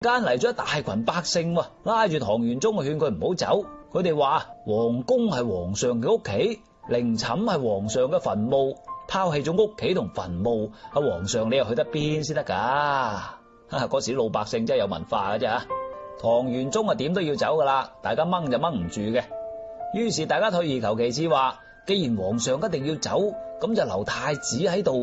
間嚟咗一大群百姓，拉住唐玄宗勸佢唔好走。佢哋話皇宮係皇上嘅屋企，陵寢係皇上嘅墳墓，拋棄咗屋企同墳墓，阿皇上你又去得邊先得噶？嗰時老百姓真係有文化嘅啫吓。唐玄宗點都要走噶啦，大家掹就掹唔住嘅。於是大家退而求其次話，既然皇上一定要走，咁就留太子喺度。